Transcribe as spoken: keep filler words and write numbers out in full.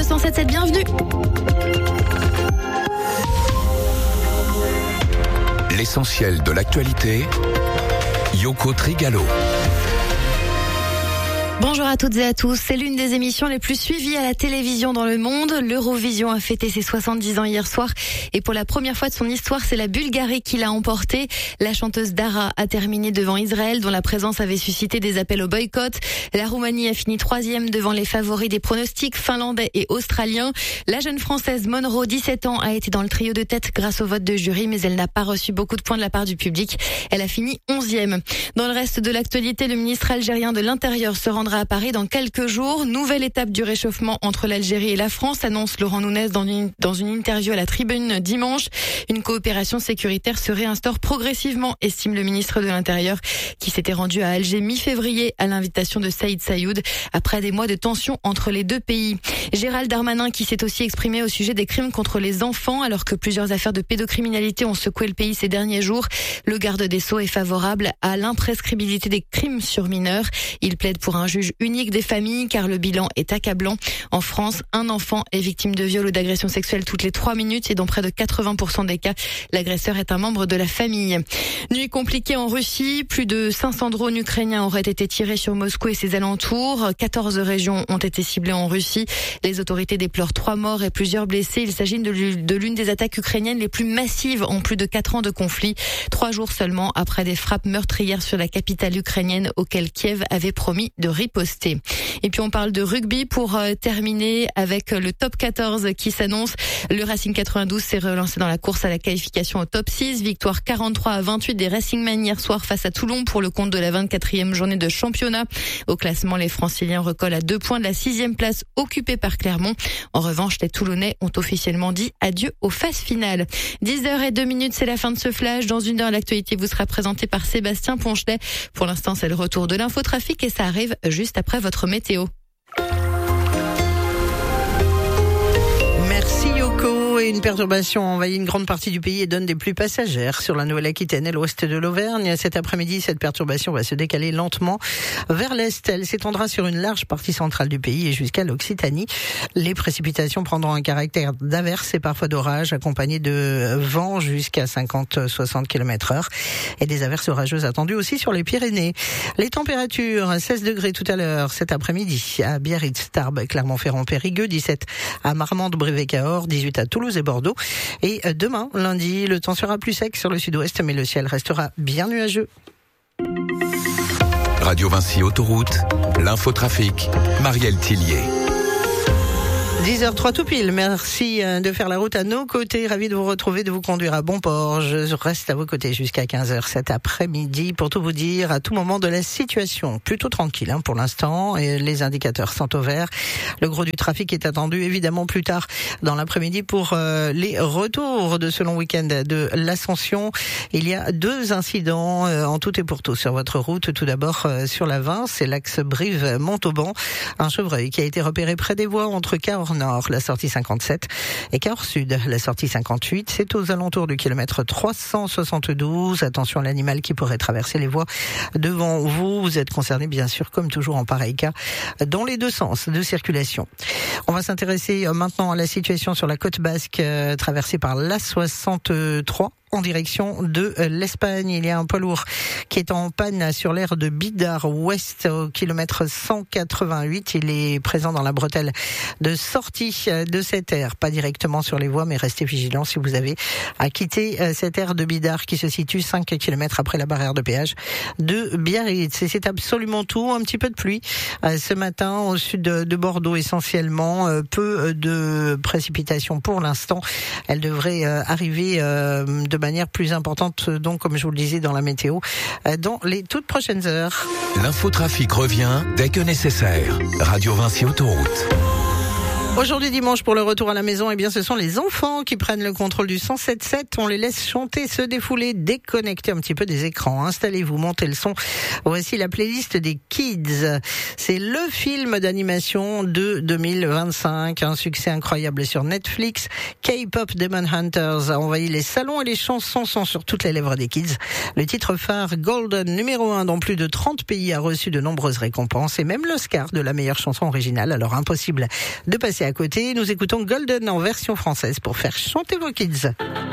le cent sept sept, bienvenue. L'essentiel de l'actualité, Yoko Trigalo. Bonjour à toutes et à tous. C'est l'une des émissions les plus suivies à la télévision dans le monde. L'Eurovision a fêté ses soixante-dix ans hier soir. Et pour la première fois de son histoire, c'est la Bulgarie qui l'a emporté. La chanteuse Dara a terminé devant Israël, dont la présence avait suscité des appels au boycott. La Roumanie a fini troisième devant les favoris des pronostics finlandais et australiens. La jeune française Monroe, dix-sept ans, a été dans le trio de tête grâce au vote de jury, mais elle n'a pas reçu beaucoup de points de la part du public. Elle a fini onzième. Dans le reste de l'actualité, le ministre algérien de l'Intérieur se rendra à Paris dans quelques jours. Nouvelle étape du réchauffement entre l'Algérie et la France, annonce Laurent Nunez dans une, dans une interview à la Tribune dimanche. Une coopération sécuritaire se réinstaure progressivement, estime le ministre de l'Intérieur, qui s'était rendu à Alger mi-février à l'invitation de Saïd Saïoud, après des mois de tension entre les deux pays. Gérald Darmanin, qui s'est aussi exprimé au sujet des crimes contre les enfants, alors que plusieurs affaires de pédocriminalité ont secoué le pays ces derniers jours. Le garde des Sceaux est favorable à l'imprescriptibilité des crimes sur mineurs. Il plaide pour un juge unique des familles, car le bilan est accablant. En France, un enfant est victime de viol ou d'agression sexuelle toutes les trois minutes, et dans près de quatre-vingts pour cent des cas, l'agresseur est un membre de la famille. Nuit compliquée en Russie, plus de cinq cents drones ukrainiens auraient été tirés sur Moscou et ses alentours. quatorze régions ont été ciblées en Russie. Les autorités déplorent trois morts et plusieurs blessés. Il s'agit de l'une des attaques ukrainiennes les plus massives en plus de quatre ans de conflit. Trois jours seulement après des frappes meurtrières sur la capitale ukrainienne, auxquelles Kiev avait promis de riposter. Et puis on parle de rugby pour euh, terminer avec le top quatorze qui s'annonce. Le Racing quatre-vingt-douze s'est relancé dans la course à la qualification au top six. Victoire quarante-trois à vingt-huit des Racingmen hier soir face à Toulon pour le compte de la vingt-quatrième journée de championnat. Au classement, les Franciliens recollent à deux points de la sixième place occupée par Clermont. En revanche, les Toulonnais ont officiellement dit adieu aux phases finales. dix heures zéro deux minutes, c'est la fin de ce flash. Dans une heure, l'actualité vous sera présentée par Sébastien Ponchelet. Pour l'instant, c'est le retour de l'infotrafic et ça arrive juste après votre météo. Merci Yoko. Et une perturbation envahit une grande partie du pays et donne des pluies passagères sur la Nouvelle-Aquitaine et l'ouest de l'Auvergne. Cet après-midi, cette perturbation va se décaler lentement vers l'est. Elle s'étendra sur une large partie centrale du pays et jusqu'à l'Occitanie. Les précipitations prendront un caractère d'averse et parfois d'orage, accompagnées de vents jusqu'à cinquante à soixante kilomètres heure et des averses orageuses attendues aussi sur les Pyrénées. Les températures, seize degrés tout à l'heure cet après-midi à Biarritz, Tarbes, Clermont-Ferrand, Périgueux, dix-sept à Marmande, Brive-et-Cahors, dix-huit à Toulouse et Bordeaux. Et demain, lundi, le temps sera plus sec sur le sud-ouest, mais le ciel restera bien nuageux. Radio Vinci Autoroute, l'infotrafic, Marielle Tillier. dix heures trois tout pile. Merci de faire la route à nos côtés. Ravi de vous retrouver, de vous conduire à bon port. Je reste à vos côtés jusqu'à quinze heures cet après-midi pour tout vous dire à tout moment de la situation. Plutôt tranquille hein, pour l'instant et les indicateurs sont au vert. Le gros du trafic est attendu évidemment plus tard dans l'après-midi pour euh, les retours de ce long week-end de l'Ascension. Il y a deux incidents euh, en tout et pour tout sur votre route. Tout d'abord euh, sur la vingt, c'est l'axe Brive-Montauban. Un chevreuil qui a été repéré près des voies entre Cahors Nord, la sortie cinquante-sept, et Cahors Sud, la sortie cinquante-huit. C'est aux alentours du kilomètre trois cent soixante-douze. Attention à l'animal qui pourrait traverser les voies devant vous. Vous êtes concerné, bien sûr, comme toujours en pareil cas, dans les deux sens de circulation. On va s'intéresser maintenant à la situation sur la côte basque, euh, traversée par l'A soixante-trois. En direction de l'Espagne, il y a un poids lourd qui est en panne sur l'aire de Bidart Ouest au kilomètre cent quatre-vingt-huit. Il est présent dans la bretelle de sortie de cette aire, pas directement sur les voies, mais restez vigilants si vous avez à quitter cette aire de Bidart qui se situe cinq kilomètres après la barrière de péage de Biarritz. Et c'est absolument tout. Un petit peu de pluie ce matin au sud de Bordeaux essentiellement. Peu de précipitations pour l'instant. Elle devrait arriver de manière plus importante, donc comme je vous le disais dans la météo, dans les toutes prochaines heures. L'infotrafic revient dès que nécessaire. Radio Vinci Autoroute. Aujourd'hui dimanche pour le retour à la maison, eh bien ce sont les enfants qui prennent le contrôle du cent sept sept. On les laisse chanter, se défouler, déconnecter un petit peu des écrans. Installez-vous, montez le son. Voici la playlist des Kids. C'est le film d'animation de deux mille vingt-cinq, un succès incroyable sur Netflix. K-pop Demon Hunters a envahi les salons et les chansons sont sur toutes les lèvres des Kids. Le titre phare Golden, numéro un dans plus de trente pays, a reçu de nombreuses récompenses et même l'Oscar de la meilleure chanson originale. Alors impossible de passer à à côté. Nous écoutons Golden en version française pour faire chanter vos kids.